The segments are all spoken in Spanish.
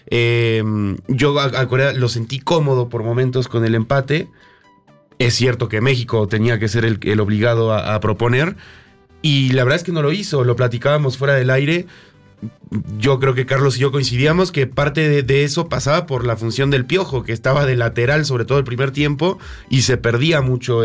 Yo a Corea lo sentí cómodo por momentos con el empate. Es cierto que México tenía que ser el obligado a proponer, y la verdad es que no lo hizo. Lo platicábamos fuera del aire. Yo creo que Carlos y yo coincidíamos que parte de eso pasaba por la función del Piojo, que estaba de lateral, sobre todo el primer tiempo, y se perdía mucho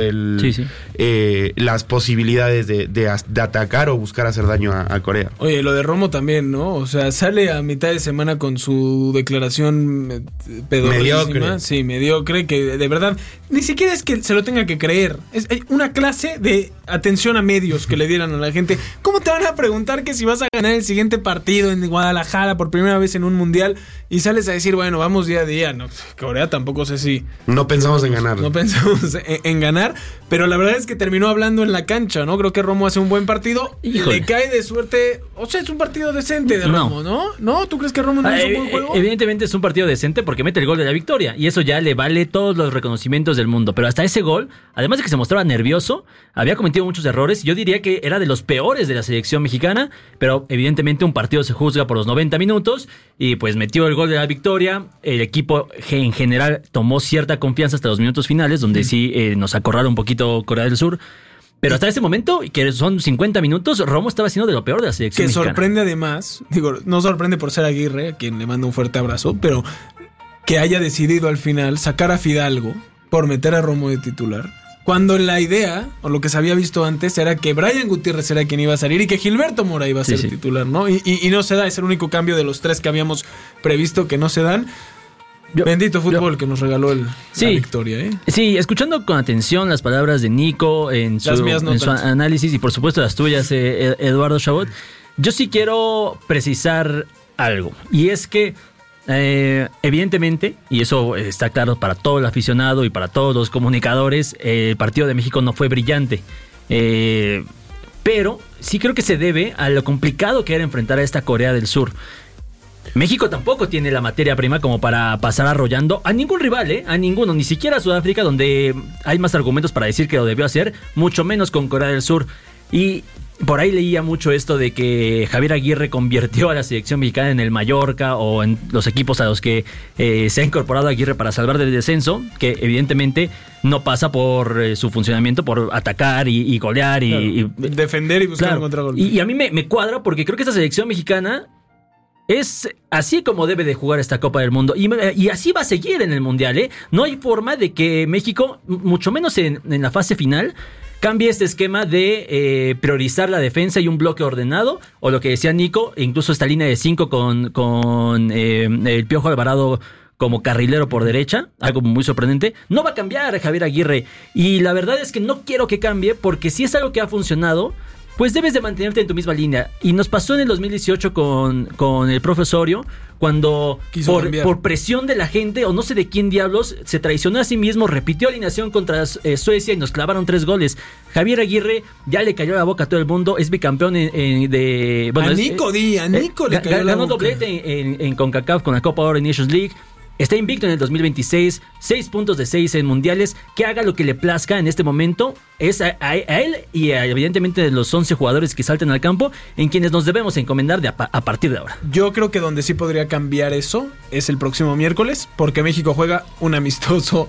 las posibilidades de atacar o buscar hacer daño a Corea. Oye, lo de Romo también, ¿no? O sea, sale a mitad de semana con su declaración pedorrísima. Mediocre. Sí, mediocre, que de verdad ni siquiera es que se lo tenga que creer. Es una clase de atención a medios que le dieran a la gente. ¿Cómo te van a preguntar que si vas a ganar el siguiente partido en Guadalajara por primera vez en un mundial y sales a decir, bueno, vamos día a día? No, Corea tampoco sé si... No pensamos en ganar. No pensamos en ganar, pero la verdad es que terminó hablando en la cancha, ¿no? Creo que Romo hace un buen partido. Híjole. Le cae de suerte. O sea, es un partido decente de Romo, ¿no? ¿No? ¿Tú crees que Romo no hizo un buen juego? Evidentemente es un partido decente porque mete el gol de la victoria y eso ya le vale todos los reconocimientos del mundo. Pero hasta ese gol, además de que se mostraba nervioso, había cometido muchos errores. Yo diría que era de los peores de la selección mexicana, pero evidentemente un partido se juzga por los 90 minutos y pues metió el gol de la victoria. El equipo en general tomó cierta confianza hasta los minutos finales, donde sí nos acorraló un poquito Corea del Sur. Pero hasta ese momento, que son 50 minutos, Romo estaba siendo de lo peor de la selección mexicana. Que sorprende además, no sorprende por ser Aguirre, a quien le mando un fuerte abrazo, pero que haya decidido al final sacar a Fidalgo por meter a Romo de titular, cuando la idea, o lo que se había visto antes, era que Brian Gutiérrez era quien iba a salir y que Gilberto Mora iba a ser titular, ¿no? Y no se da, es el único cambio de los tres que habíamos previsto que no se dan. Bendito fútbol que nos regaló la victoria, ¿eh? Sí, escuchando con atención las palabras de Nico en su análisis y por supuesto las tuyas, Eduardo Chabot, yo sí quiero precisar algo, y es que evidentemente, y eso está claro para todo el aficionado y para todos los comunicadores, el partido de México no fue brillante, pero sí creo que se debe a lo complicado que era enfrentar a esta Corea del Sur. México tampoco tiene la materia prima como para pasar arrollando a ningún rival, a ninguno, ni siquiera a Sudáfrica, donde hay más argumentos para decir que lo debió hacer, mucho menos con Corea del Sur. Y por ahí leía mucho esto de que Javier Aguirre convirtió a la selección mexicana en el Mallorca o en los equipos a los que se ha incorporado Aguirre para salvar del descenso, que evidentemente no pasa por su funcionamiento, por atacar y golear y defender y buscar un contragolpe. Y a mí me cuadra porque creo que esta selección mexicana es así como debe de jugar esta Copa del Mundo y así va a seguir en el Mundial, ¿eh? No hay forma de que México, mucho menos en la fase final, cambie este esquema de priorizar la defensa y un bloque ordenado, o lo que decía Nico, incluso esta línea de 5 con el Piojo Alvarado como carrilero por derecha, algo muy sorprendente. No va a cambiar Javier Aguirre, y la verdad es que no quiero que cambie, porque si es algo que ha funcionado, pues debes de mantenerte en tu misma línea. Y nos pasó en el 2018 con el profe Osorio, cuando por presión de la gente, o no sé de quién diablos, se traicionó a sí mismo, repitió alineación contra Suecia y nos clavaron 3 goles. Javier Aguirre ya le cayó la boca a todo el mundo, es bicampeón de... Bueno, Nico le cayó la boca. Ganó doblete en CONCACAF con la Copa Oro en Nations League. Está invicto en el 2026, 6 puntos de 6 en mundiales. Que haga lo que le plazca en este momento. Es a él y evidentemente de los 11 jugadores que salten al campo, en quienes nos debemos encomendar a partir de ahora. Yo creo que donde sí podría cambiar eso es el próximo miércoles, porque México juega un amistoso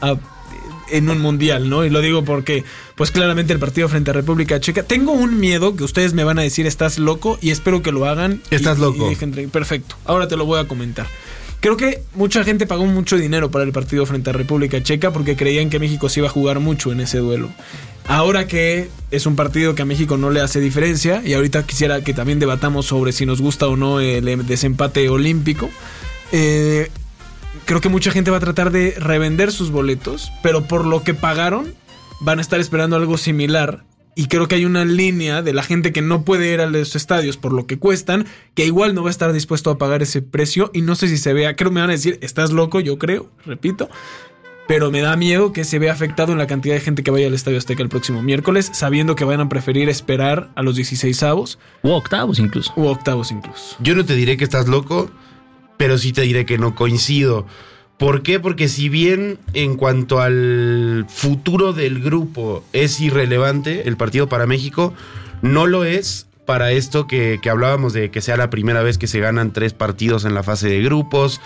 en un mundial, ¿no? Y lo digo porque, pues claramente el partido frente a República Checa, tengo un miedo que ustedes me van a decir estás loco, y espero que lo hagan. Estás loco. Perfecto, ahora te lo voy a comentar. Creo que mucha gente pagó mucho dinero para el partido frente a República Checa porque creían que México se iba a jugar mucho en ese duelo. Ahora que es un partido que a México no le hace diferencia, y ahorita quisiera que también debatamos sobre si nos gusta o no el desempate olímpico, creo que mucha gente va a tratar de revender sus boletos, pero por lo que pagaron van a estar esperando algo similar. Y creo que hay una línea de la gente que no puede ir a los estadios por lo que cuestan, que igual no va a estar dispuesto a pagar ese precio. Y no sé si se vea, creo que me van a decir, estás loco, yo creo, repito. Pero me da miedo que se vea afectado en la cantidad de gente que vaya al Estadio Azteca el próximo miércoles, sabiendo que van a preferir esperar a los 16avos. U octavos incluso. Yo no te diré que estás loco, pero sí te diré que no coincido. ¿Por qué? Porque si bien en cuanto al futuro del grupo es irrelevante el partido para México, no lo es para esto que hablábamos de que sea la primera vez que se ganan 3 partidos en la fase de grupos,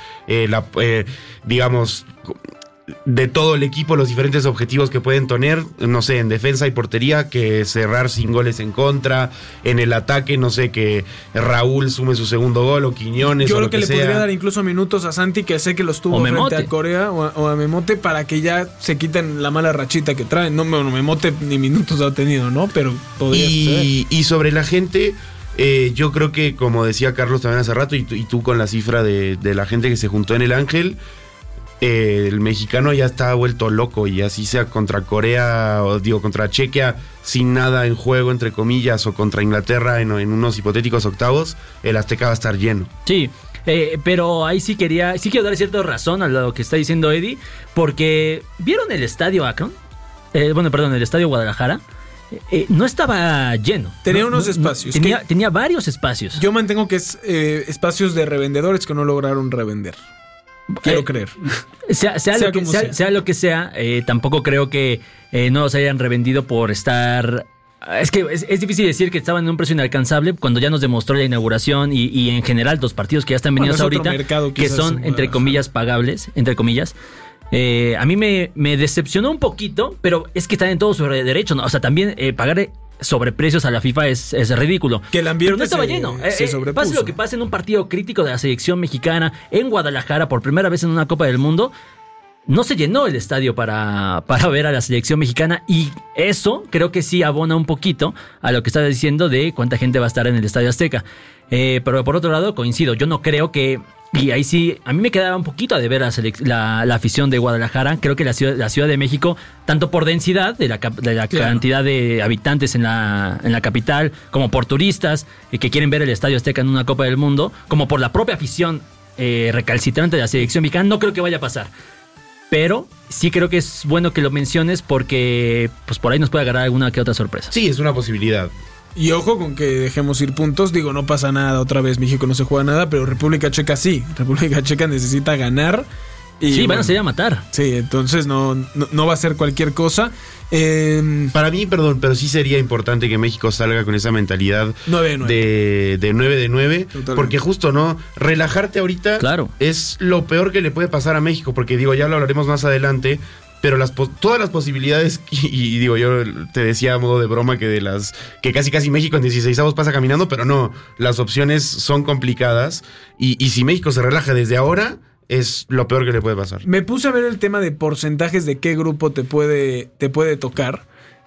digamos, de todo el equipo, los diferentes objetivos que pueden tener, no sé, en defensa y portería, que cerrar sin goles en contra, en el ataque, no sé, que Raúl sume su segundo gol o Quiñones. Yo o creo lo que le sea. podría dar incluso minutos a Santi, que sé que los tuvo frente a Corea o a Memote, para que ya se quiten la mala rachita que traen. No, Memote ni minutos ha tenido, ¿no? Pero podría suceder. Y sobre la gente, yo creo que, como decía Carlos también hace rato, y tú con la cifra de la gente que se juntó en el Ángel, el mexicano ya está vuelto loco, y así sea contra Corea o contra Chequia sin nada en juego, entre comillas, o contra Inglaterra en unos hipotéticos octavos, el Azteca va a estar lleno. Sí, pero ahí sí quiero dar cierta razón a lo que está diciendo Eddie, porque ¿vieron el estadio Akron? El estadio Guadalajara. No estaba lleno. Tenía unos espacios. Tenía varios espacios. Yo mantengo que es espacios de revendedores que no lograron revender. Quiero creer. Sea lo que sea, tampoco creo que no los hayan revendido por estar... Es que es difícil decir que estaban en un precio inalcanzable cuando ya nos demostró la inauguración y en general los partidos que ya están vendidos ahorita, que son, entre comillas, pagables, entre comillas. A mí me decepcionó un poquito, pero es que están en todo su derecho, ¿no? O sea, también pagar sobreprecios a la FIFA es ridículo. Que el ambiente pero no estaba lleno. Pase lo que pase en un partido crítico de la selección mexicana en Guadalajara por primera vez en una Copa del Mundo, no se llenó el estadio para ver a la selección mexicana, y eso creo que sí abona un poquito a lo que estaba diciendo de cuánta gente va a estar en el Estadio Azteca. Pero por otro lado, coincido, yo no creo que... Y ahí sí, a mí me quedaba un poquito a deber la afición de Guadalajara. Creo que la Ciudad de México, tanto por densidad de la claro, cantidad de habitantes en la capital, como por turistas que quieren ver el Estadio Azteca en una Copa del Mundo, como por la propia afición recalcitrante de la selección mexicana, no creo que vaya a pasar. Pero sí creo que es bueno que lo menciones, porque pues por ahí nos puede agarrar alguna que otra sorpresa. Sí, es una posibilidad. Y ojo con que dejemos ir puntos. Digo, no pasa nada, otra vez México no se juega nada, pero República Checa sí. República Checa necesita ganar. Y sí, van a salir a matar. Sí, entonces no va a ser cualquier cosa. Para mí, perdón, pero sí sería importante que México salga con esa mentalidad 9-9. de 9-9. Totalmente. Porque justo, ¿no? Relajarte ahorita, claro, es lo peor que le puede pasar a México. Porque digo, ya lo hablaremos más adelante, pero todas las posibilidades, y digo, yo te decía a modo de broma que casi México en 16avos pasa caminando, pero no, las opciones son complicadas, y si México se relaja desde ahora, es lo peor que le puede pasar. Me puse a ver el tema de porcentajes de qué grupo te puede tocar,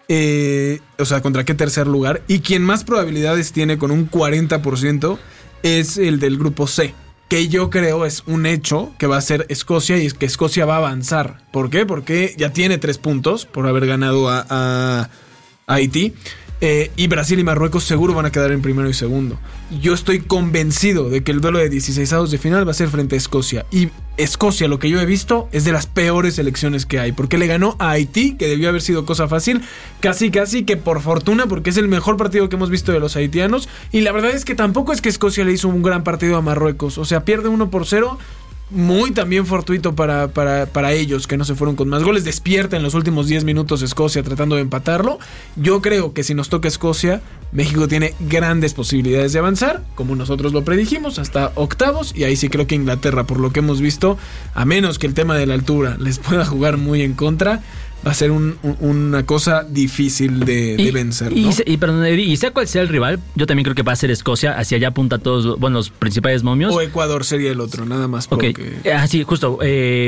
o sea, contra qué tercer lugar, y quien más probabilidades tiene con un 40% es el del grupo C, que yo creo es un hecho que va a ser Escocia, y es que Escocia va a avanzar. ¿Por qué? Porque ya tiene 3 puntos por haber ganado a Haití. Y Brasil y Marruecos seguro van a quedar en primero y segundo. Yo estoy convencido de que el duelo de 16avos de final va a ser frente a Escocia. Y Escocia, lo que yo he visto, es de las peores selecciones que hay, porque le ganó a Haití, que debió haber sido cosa fácil, casi que por fortuna, porque es el mejor partido que hemos visto de los haitianos. Y la verdad es que tampoco es que Escocia le hizo un gran partido a Marruecos. O sea, pierde 1-0. Muy también fortuito para ellos, que no se fueron con más goles. Despierta en los últimos 10 minutos Escocia tratando de empatarlo. Yo creo que si nos toca Escocia, México tiene grandes posibilidades de avanzar, como nosotros lo predijimos, hasta octavos. Y ahí sí creo que Inglaterra, por lo que hemos visto, a menos que el tema de la altura les pueda jugar muy en contra, va a ser una cosa difícil de vencer, ¿no? Y sea cual sea el rival, yo también creo que va a ser Escocia. Hacia allá apunta todos, los principales momios. O Ecuador sería el otro, nada más porque... Sí, justo.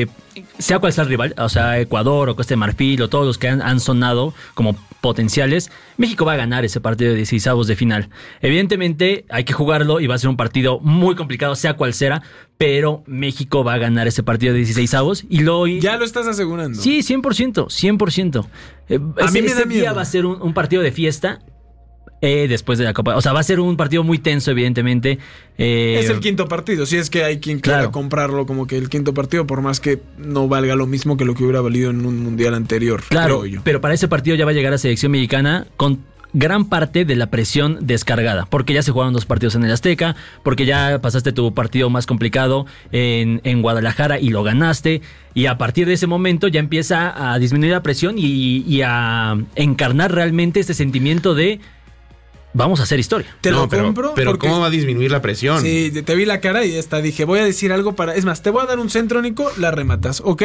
Sea cual sea el rival, o sea, Ecuador o Costa de Marfil o todos los que han sonado como potenciales, México va a ganar ese partido de 16avos de final. Evidentemente hay que jugarlo y va a ser un partido muy complicado, sea cual sea, pero México va a ganar ese partido de 16avos y ya lo estás asegurando. Sí, 100%. A mí me da miedo. Día va a ser un partido de fiesta. Después de la Copa, o sea, va a ser un partido muy tenso, evidentemente. Es el quinto partido, si es que hay quien quiera comprarlo como que el quinto partido, por más que no valga lo mismo que lo que hubiera valido en un mundial anterior. Claro, pero para ese partido ya va a llegar la selección mexicana con gran parte de la presión descargada, porque ya se jugaron 2 partidos en el Azteca, porque ya pasaste tu partido más complicado en Guadalajara y lo ganaste, y a partir de ese momento ya empieza a disminuir la presión y a encarnar realmente este sentimiento de vamos a hacer historia. Te lo pero, compro. Pero porque, ¿cómo va a disminuir la presión? Sí, te vi la cara y hasta dije, voy a decir algo para... Es más, te voy a dar un centro, Nico, la rematas, ¿ok?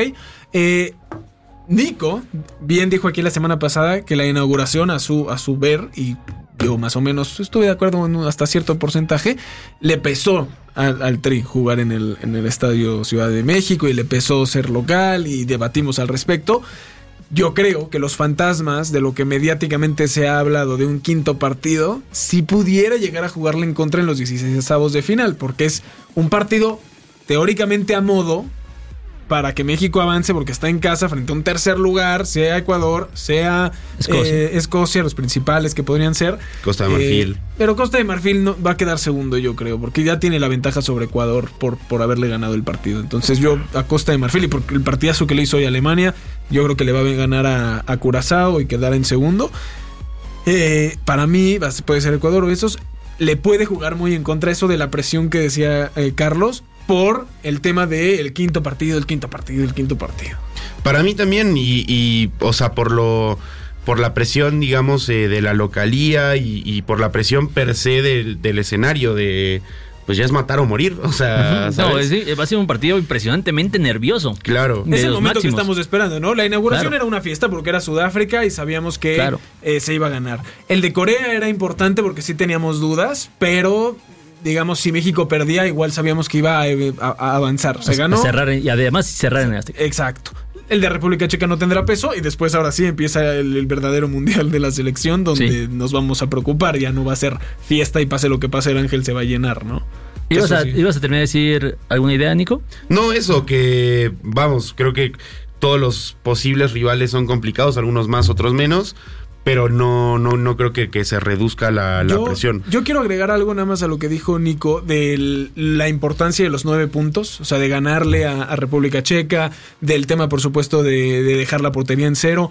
Nico bien dijo aquí la semana pasada que la inauguración a su ver, y yo más o menos estuve de acuerdo hasta cierto porcentaje, le pesó al Tri jugar en el Estadio Ciudad de México y le pesó ser local y debatimos al respecto. Yo creo que los fantasmas de lo que mediáticamente se ha hablado de un quinto partido, si pudiera llegar a jugarle en contra en los 16avos de final, porque es un partido teóricamente a modo para que México avance porque está en casa frente a un tercer lugar, sea Ecuador, sea Escocia, los principales que podrían ser. Costa de Marfil. Pero Costa de Marfil no, va a quedar segundo, yo creo, porque ya tiene la ventaja sobre Ecuador por haberle ganado el partido. Entonces yo a Costa de Marfil, y porque el partidazo que le hizo hoy a Alemania, yo creo que le va a ganar a Curazao y quedar en segundo. Para mí puede ser Ecuador o esos. Le puede jugar muy en contra eso de la presión que decía Carlos, por el tema del quinto partido. Para mí también, y o sea, por la presión, digamos, de la localía y por la presión per se del escenario de... Pues ya es matar o morir, o sea... No, va a ser un partido impresionantemente nervioso. Claro. Es el momento que estamos esperando, ¿no? La inauguración era una fiesta porque era Sudáfrica y sabíamos que se iba a ganar. El de Corea era importante porque sí teníamos dudas, pero... Digamos, si México perdía, igual sabíamos que iba a avanzar. Se ganó. Y además cerrar en el Azteca. Exacto. El de República Checa no tendrá peso y después ahora sí empieza el verdadero mundial de la selección donde nos vamos a preocupar. Ya no va a ser fiesta y pase lo que pase, el Ángel se va a llenar, ¿no? ¿Ibas a terminar de decir alguna idea, Nico? No, eso, que vamos, creo que todos los posibles rivales son complicados, algunos más, otros menos. Pero no creo que se reduzca la presión. Yo quiero agregar algo nada más a lo que dijo Nico de la importancia de los 9 puntos, o sea, de ganarle a República Checa, del tema, por supuesto, de dejar la portería en 0.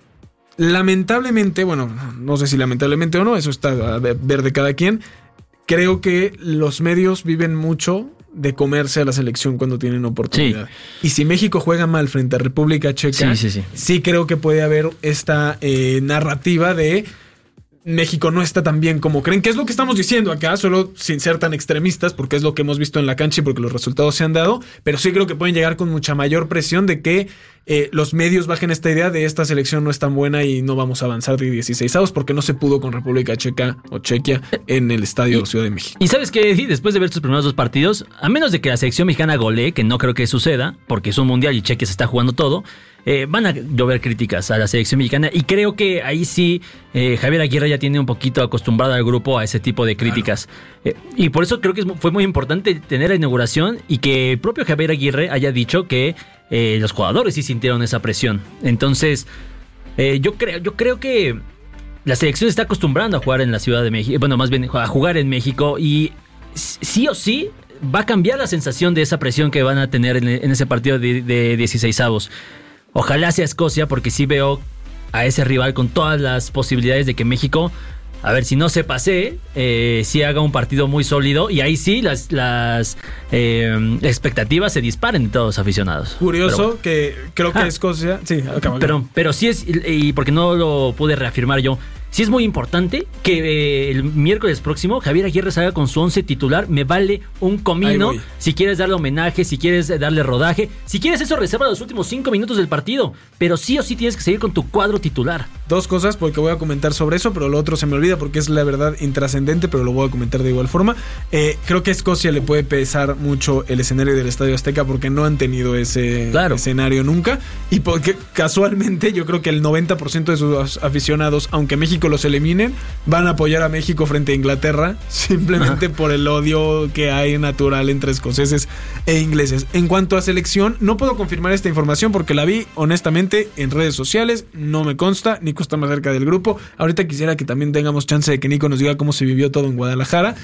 Lamentablemente, bueno, no sé si lamentablemente o no, eso está a ver de cada quien. Creo que los medios viven mucho de comerse a la selección cuando tienen oportunidad. Sí. Y si México juega mal frente a República Checa, sí creo que puede haber esta narrativa de México no está tan bien como creen, que es lo que estamos diciendo acá, solo sin ser tan extremistas, porque es lo que hemos visto en la cancha y porque los resultados se han dado, pero sí creo que pueden llegar con mucha mayor presión de que los medios bajen esta idea de esta selección no es tan buena y no vamos a avanzar de 16avos porque no se pudo con República Checa o Chequia en el Estadio Ciudad de México. Y sabes que después de ver sus primeros 2 partidos, a menos de que la selección mexicana golee, que no creo que suceda, porque es un mundial y Chequia se está jugando todo, van a llover críticas a la selección mexicana y creo que ahí sí Javier Aguirre ya tiene un poquito acostumbrado al grupo a ese tipo de críticas. Y por eso creo que fue muy importante tener la inauguración y que el propio Javier Aguirre haya dicho que los jugadores sí sintieron esa presión. Entonces, yo creo que la selección se está acostumbrando a jugar en la Ciudad de México, bueno, más bien a jugar en México y sí o sí va a cambiar la sensación de esa presión que van a tener en ese partido de 16avos. Ojalá sea Escocia, porque sí veo a ese rival con todas las posibilidades de que México, a ver, si no se pase, sí haga un partido muy sólido y ahí sí las expectativas se disparen de todos los aficionados. Curioso que creo que Escocia... Sí, acaba. Pero sí es, y porque no lo pude reafirmar yo, sí es muy importante que el miércoles próximo Javier Aguirre salga con su 11 titular. Me vale un comino. Si quieres darle homenaje, si quieres darle rodaje, si quieres eso, reserva los últimos 5 minutos del partido. Pero sí o sí tienes que seguir con tu cuadro titular. 2 cosas porque voy a comentar sobre eso, pero lo otro se me olvida porque es la verdad intrascendente, pero lo voy a comentar de igual forma. Creo que a Escocia le puede pesar mucho el escenario del Estadio Azteca porque no han tenido ese escenario nunca. Y porque casualmente yo creo que el 90% de sus aficionados, aunque México los eliminen, van a apoyar a México frente a Inglaterra simplemente por el odio que hay natural entre escoceses e ingleses. En cuanto a selección, no puedo confirmar esta información porque la vi honestamente en redes sociales, no me consta. Nico está más cerca del grupo. Ahorita quisiera que también tengamos chance de que Nico nos diga cómo se vivió todo en Guadalajara.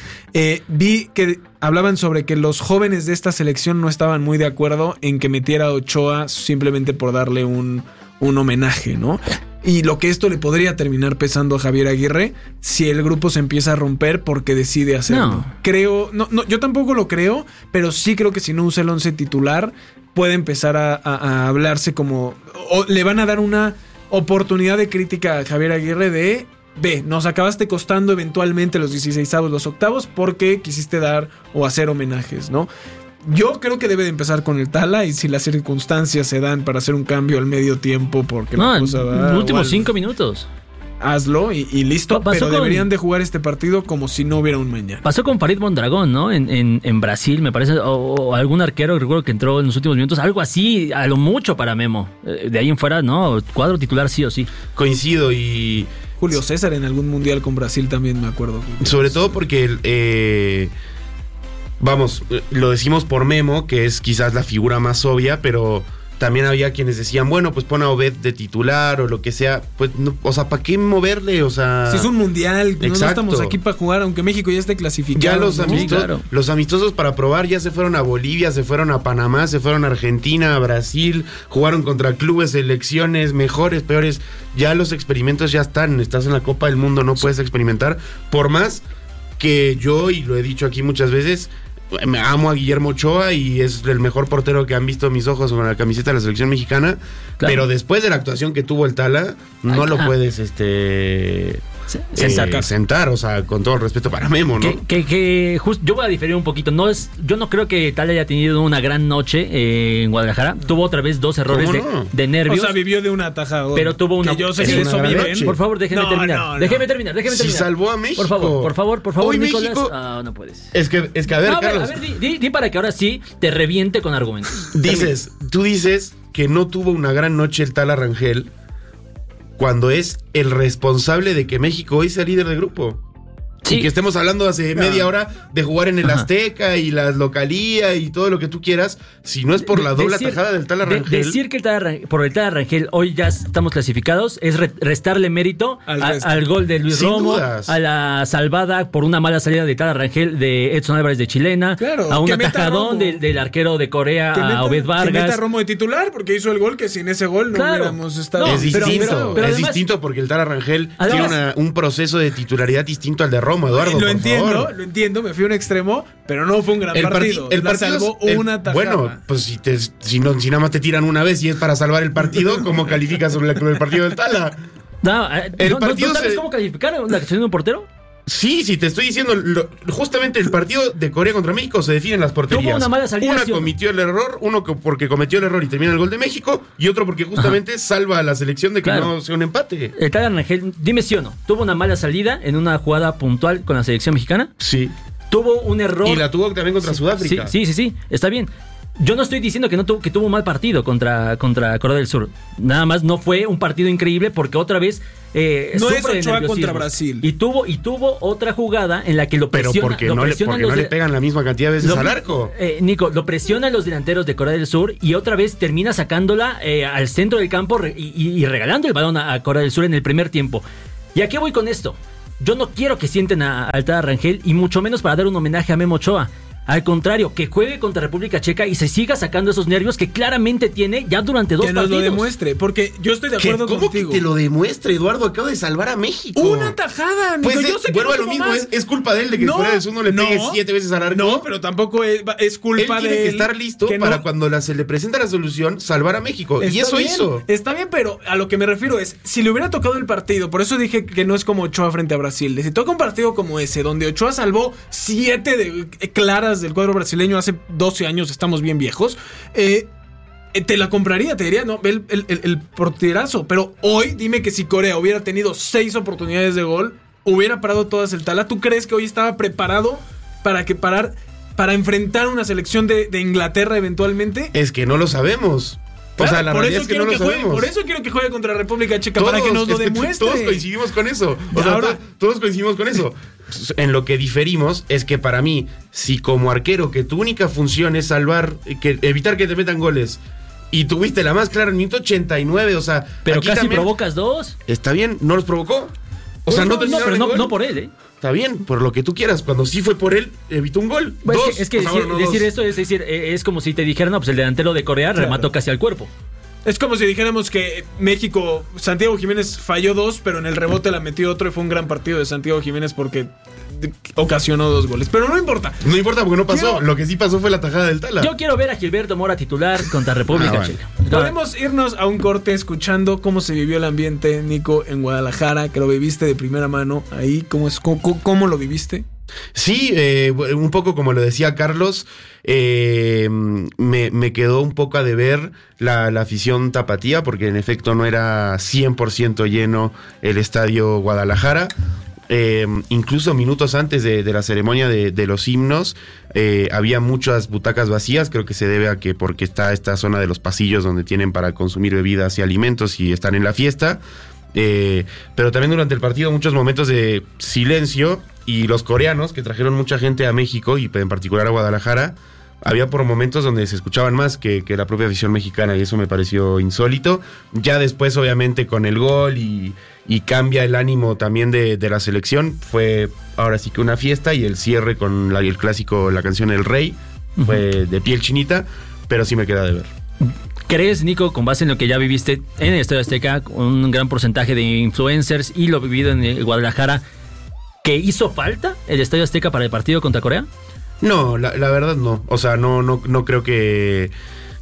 Vi que hablaban sobre que los jóvenes de esta selección no estaban muy de acuerdo en que metiera a Ochoa simplemente por darle un homenaje, ¿no? Y lo que esto le podría terminar pesando a Javier Aguirre si el grupo se empieza a romper porque decide hacerlo. Yo tampoco lo creo, pero sí creo que si no usa el 11 titular puede empezar a hablarse como... O le van a dar una oportunidad de crítica a Javier Aguirre de nos acabaste costando eventualmente los 16avos, los octavos, porque quisiste dar o hacer homenajes, ¿no? Yo creo que debe de empezar con el Tala, y si las circunstancias se dan para hacer un cambio al medio tiempo, porque la cosa va... los últimos 5 minutos. Hazlo y listo, pero deberían de jugar este partido como si no hubiera un mañana. Pasó con Farid Mondragón, ¿no? En Brasil, me parece, o algún arquero, recuerdo que entró en los últimos minutos, algo así, a lo mucho para Memo. De ahí en fuera, no, cuadro titular sí o sí. Coincido. Y Julio César en algún mundial con Brasil también, me acuerdo. Sobre todo porque... Vamos, lo decimos por Memo, que es quizás la figura más obvia, pero también había quienes decían, bueno, pues pon a Obed de titular o lo que sea. Pues, no, o sea, ¿para qué moverle? O sea, si es un mundial, no estamos aquí para jugar, aunque México ya esté clasificado. Ya los amistosos para probar ya se fueron a Bolivia, se fueron a Panamá, se fueron a Argentina, a Brasil, jugaron contra clubes, selecciones, mejores, peores. Ya los experimentos ya están, estás en la Copa del Mundo, no puedes experimentar. Por más que yo, y lo he dicho aquí muchas veces, me amo a Guillermo Ochoa y es el mejor portero que han visto mis ojos con la camiseta de la selección mexicana, claro. Pero después de la actuación que tuvo el Tala, no lo puedes sentar, o sea, con todo el respeto para Memo, ¿no? Yo voy a diferir un poquito. Yo no creo que Tala haya tenido una gran noche en Guadalajara. Tuvo otra vez 2 errores de nervios. O sea, vivió de una atajada. Pero tuvo una. Yo sé que eso vive. Por favor, déjeme terminar. Déjeme terminar. Si salvó a México. Por favor, hoy Nicolás. México... no puedes. Es que a ver, Carlos. A ver, di para que ahora sí te reviente con argumentos. Tú dices que no tuvo una gran noche el Tala Rangel cuando es el responsable de que México hoy sea líder de grupo. Sí. Y que estemos hablando hace media hora de jugar en el Azteca y las localías y todo lo que tú quieras, si no es por la doble atajada del Tala Rangel. Decir que por el Tala Rangel hoy ya estamos clasificados es restarle mérito al gol de Luis Romo, a la salvada por una mala salida de Tala Rangel de Edson Álvarez de chilena, a un atajadón del arquero de Corea a Obed Vargas. Que meta Romo de titular porque hizo el gol, que sin ese gol no hubiéramos estado. Es distinto, pero además, distinto porque el Tala Rangel tiene un proceso de titularidad distinto al de Romo. Eduardo, lo entiendo, me fui a un extremo, pero no fue un gran partido. El partido salvó una tajada. Bueno, pues si nada más te tiran una vez y es para salvar el partido, ¿cómo calificas sobre el partido del Tala? ¿No sabes cómo calificar la acción de un portero? Sí, te estoy diciendo, justamente el partido de Corea contra México se define en las porterías. Tuvo una mala salida. Una cometió el error, uno porque cometió el error y termina el gol de México, y otro porque justamente salva a la selección de que no sea un empate. El Tala Rangel, dime sí o no, tuvo una mala salida en una jugada puntual con la selección mexicana. Sí. Tuvo un error. Y la tuvo también contra Sudáfrica. Sí, está bien. Yo no estoy diciendo que tuvo un mal partido contra Corea del Sur. Nada más no fue un partido increíble porque otra vez no es Ochoa contra Brasil. Y tuvo otra jugada en la que lo presiona. Pero porque no le pegan la misma cantidad de veces al arco. Nico, lo presionan los delanteros de Corea del Sur y otra vez termina sacándola al centro del campo y regalando el balón a Corea del Sur en el primer tiempo. ¿Y a qué voy con esto? Yo no quiero que sienten al Tala Rangel y mucho menos para dar un homenaje a Memo Ochoa. Al contrario, que juegue contra República Checa y se siga sacando esos nervios que claramente tiene ya durante 2 partidos. Que nos lo demuestre, porque yo estoy de acuerdo contigo. ¿Cómo que te lo demuestre, Eduardo? Acabo de salvar a México. Una tajada, Nico. Pues yo sé vuelvo a lo mismo, es culpa de él de que Corea del Sur no le pegue 7 veces al arco. No, pero tampoco es culpa de él. Él tiene que estar listo para cuando se le presenta la solución, salvar a México. Y eso hizo. Está bien, pero a lo que me refiero es, si le hubiera tocado el partido, por eso dije que no es como Ochoa frente a Brasil. Si toca un partido como ese, donde Ochoa salvó 7 claras del cuadro brasileño hace 12 años, estamos bien viejos, te la compraría, te diría, no, el porterazo. Pero hoy, dime que si Corea hubiera tenido 6 oportunidades de gol, hubiera parado todas el Tala. ¿Tú crees que hoy estaba preparado para enfrentar una selección de Inglaterra eventualmente? Es que no lo sabemos. Claro, o sea, la realidad es que no lo sabemos. Por eso quiero que juegue contra República Checa, para que nos lo demuestre. Todos coincidimos con eso. Todos coincidimos con eso. En lo que diferimos es que para mí, si como arquero que tu única función es evitar que te metan goles, y tuviste la más clara en el minuto 89, o sea... Pero casi también, provocas 2. Está bien, no los provocó. O sea, no por él, Está bien, por lo que tú quieras. Cuando sí fue por él, evitó un gol. Pues es que decir esto es decir, es como si te dijeran, no, pues el delantero de Corea remató casi al cuerpo. Es como si dijéramos que México, Santiago Jiménez falló 2, pero en el rebote la metió otro y fue un gran partido de Santiago Jiménez porque ocasionó 2 goles. Pero no importa. No importa porque no pasó. Lo que sí pasó fue la tajada del Tala. Yo quiero ver a Gilberto Mora titular contra República Checa. Podemos irnos a un corte escuchando cómo se vivió el ambiente, Nico, en Guadalajara, que lo viviste de primera mano ahí. ¿Cómo lo viviste? Sí, un poco como lo decía Carlos, me quedó un poco a deber la afición tapatía, porque en efecto no era 100% lleno el estadio Guadalajara. Incluso minutos antes de la ceremonia de los himnos, había muchas butacas vacías. Creo que se debe a que porque está esta zona de los pasillos donde tienen para consumir bebidas y alimentos y están en la fiesta. Pero también durante el partido muchos momentos de silencio, y los coreanos, que trajeron mucha gente a México y en particular a Guadalajara, había por momentos donde se escuchaban más que la propia afición mexicana, y eso me pareció insólito. Ya después, obviamente, con el gol y cambia el ánimo también de la selección, fue ahora sí que una fiesta, y el cierre con el clásico, la canción El Rey, fue de piel chinita, pero sí me queda de ver. ¿Crees, Nico, con base en lo que ya viviste en el Estadio Azteca, con un gran porcentaje de influencers y lo vivido en el Guadalajara, que hizo falta el Estadio Azteca para el partido contra Corea? No, la verdad no. O sea, no creo que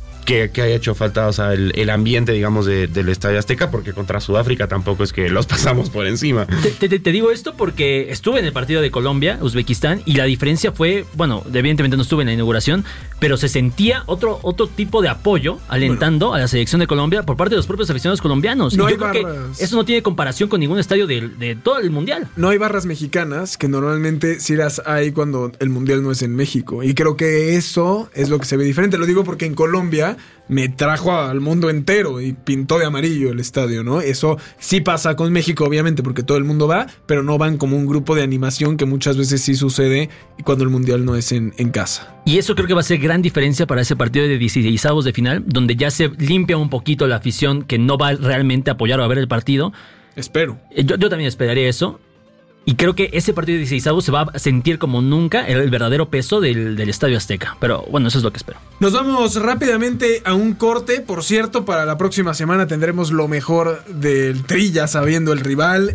haya hecho falta, o sea, el ambiente, digamos, del Estadio Azteca, porque contra Sudáfrica tampoco es que los pasamos por encima. Te digo esto porque estuve en el partido de Colombia, Uzbekistán, y la diferencia fue, bueno, evidentemente no estuve en la inauguración, pero se sentía otro tipo de apoyo alentando a la selección de Colombia por parte de los propios aficionados colombianos. No, y hay yo creo barras. Que eso no tiene comparación con ningún estadio de todo el mundial. No hay barras mexicanas, que normalmente sí las hay cuando el mundial no es en México. Y creo que eso es lo que se ve diferente. Lo digo porque en Colombia me trajo al mundo entero y pintó de amarillo el estadio, ¿no? Eso sí pasa con México, obviamente, porque todo el mundo va, pero no van como un grupo de animación, que muchas veces sí sucede cuando el mundial no es en casa. Y eso creo que va a ser gran diferencia para ese partido de 16avos de final, donde ya se limpia un poquito la afición que no va realmente a apoyar o a ver el partido. Espero. Yo también esperaría eso. Y creo que ese partido de 16avos se va a sentir como nunca el verdadero peso del Estadio Azteca. Pero bueno, eso es lo que espero. Nos vamos rápidamente a un corte. Por cierto, para la próxima semana tendremos lo mejor del Tri, ya sabiendo el rival.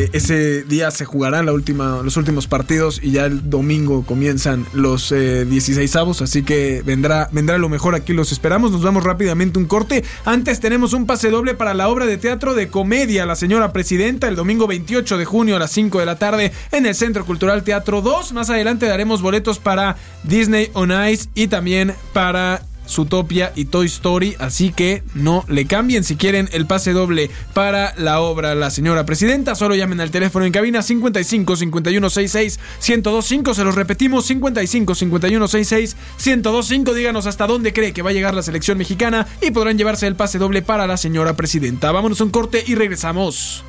Ese día se jugarán los últimos partidos, y ya el domingo comienzan los 16avos. Así que vendrá lo mejor, aquí los esperamos. Nos vamos rápidamente a un corte. Antes tenemos un pase doble para la obra de teatro de comedia La Señora Presidenta, el domingo 28 de junio a las 5 de la tarde en el Centro Cultural Teatro 2. Más adelante daremos boletos para Disney on Ice y también para Zootopia y Toy Story, así que no le cambien. Si quieren el pase doble para la obra La Señora Presidenta, solo llamen al teléfono en cabina 55 51 66 1025. Se los repetimos, 55 51 66 1025. Díganos hasta dónde cree que va a llegar la selección mexicana y podrán llevarse el pase doble para La Señora Presidenta. Vámonos a un corte y regresamos.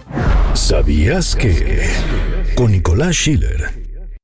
¿Sabías que? Con Nicolás Schiller.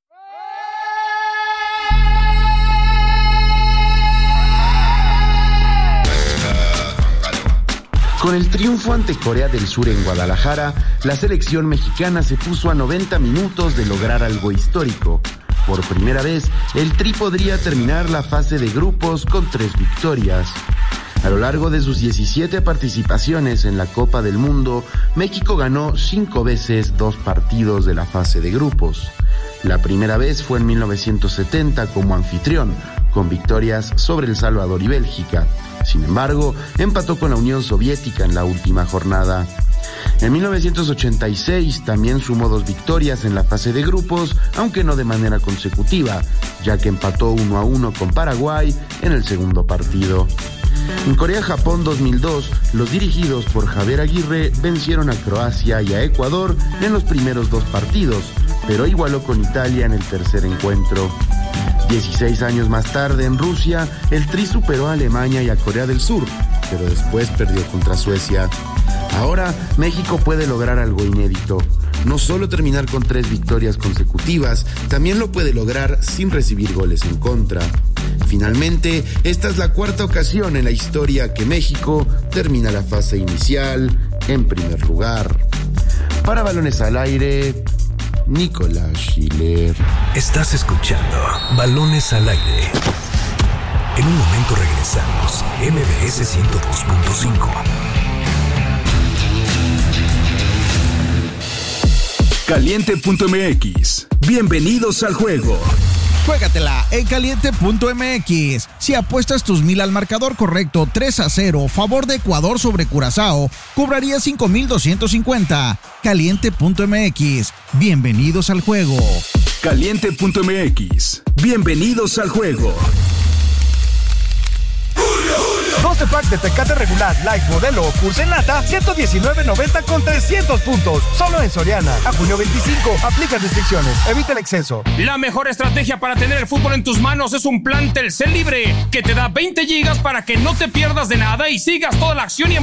Con el triunfo ante Corea del Sur en Guadalajara, la selección mexicana se puso a 90 minutos de lograr algo histórico. Por primera vez, el Tri podría terminar la fase de grupos con 3 victorias. A lo largo de sus 17 participaciones en la Copa del Mundo, México ganó 5 veces 2 partidos de la fase de grupos. La primera vez fue en 1970 como anfitrión, con victorias sobre El Salvador y Bélgica. Sin embargo, empató con la Unión Soviética en la última jornada. En 1986 también sumó 2 victorias en la fase de grupos, aunque no de manera consecutiva, ya que empató 1-1 con Paraguay en el segundo partido. En Corea-Japón 2002, los dirigidos por Javier Aguirre vencieron a Croacia y a Ecuador en los primeros 2 partidos, pero igualó con Italia en el tercer encuentro. 16 años más tarde, en Rusia, el Tri superó a Alemania y a Corea del Sur, pero después perdió contra Suecia. Ahora, México puede lograr algo inédito. No solo terminar con 3 victorias consecutivas, también lo puede lograr sin recibir goles en contra. Finalmente, esta es la 4ª ocasión en la historia que México termina la fase inicial en primer lugar. Para Balones al Aire, Nicolás Schiller. Estás escuchando Balones al Aire. En un momento regresamos. MBS 102.5. Caliente.mx. Bienvenidos al juego. Juégatela en caliente.mx. Si apuestas tus 1000 al marcador correcto 3-0 favor de Ecuador sobre Curazao, cobrarías 5,250. Caliente.mx. Bienvenidos al juego. Caliente.mx. Bienvenidos al juego. 12 pack de Tecate regular, light, modelo o Cursa en lata, $119.90 con 300 puntos. Solo en Soriana. A junio 25. Aplica restricciones. Evita el exceso. La mejor estrategia para tener el fútbol en tus manos es un plan Telcel Libre que te da 20 gigas para que no te pierdas de nada y sigas toda la acción y